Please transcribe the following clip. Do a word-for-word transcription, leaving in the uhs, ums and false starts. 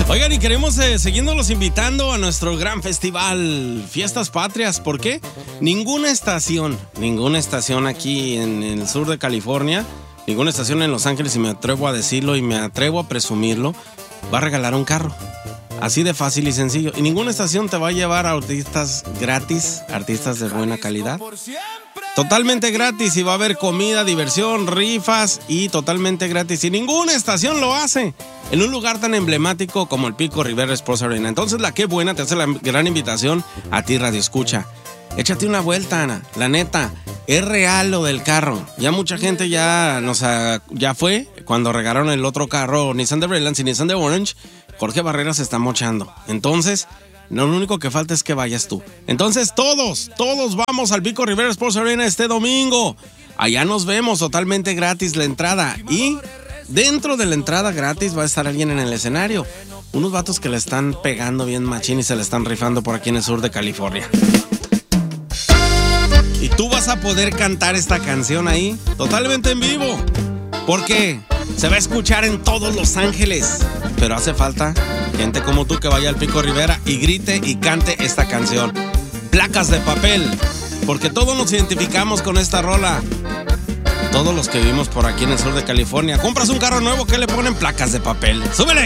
Oigan, y queremos eh, seguirnos invitando a nuestro gran festival Fiestas Patrias. ¿Por qué? Ninguna estación, ninguna estación aquí en, en el sur de California, ninguna estación en Los Ángeles, y me atrevo a decirlo y me atrevo a presumirlo, va a regalar un carro. Así de fácil y sencillo. Y ninguna estación te va a llevar a artistas gratis, artistas de buena calidad. Totalmente gratis, y va a haber comida, diversión, rifas y totalmente gratis. Y ninguna estación lo hace en un lugar tan emblemático como el Pico Rivera Sports Arena. Entonces la Qué Buena te hace la gran invitación a ti, Radio Escucha. Échate una vuelta, Ana. La neta, es real lo del carro. Ya mucha gente ya, nos ha, ya fue cuando regalaron el otro carro, Nissan de Redlands y Nissan de Orange. Jorge Barrera se está mochando. Entonces, no, lo único que falta es que vayas tú. Entonces, todos, todos vamos al Pico Rivera Sports Arena este domingo. Allá nos vemos, totalmente gratis la entrada. Y dentro de la entrada gratis va a estar alguien en el escenario. Unos vatos que le están pegando bien machín y se le están rifando por aquí en el sur de California. Y tú vas a poder cantar esta canción ahí, totalmente en vivo. Porque se va a escuchar en todos Los Ángeles. Pero hace falta gente como tú que vaya al Pico Rivera y grite y cante esta canción. Placas de Papel. Porque todos nos identificamos con esta rola. Todos los que vivimos por aquí en el sur de California. Compras un carro nuevo, ¿qué le ponen? Placas de Papel. ¡Súbele!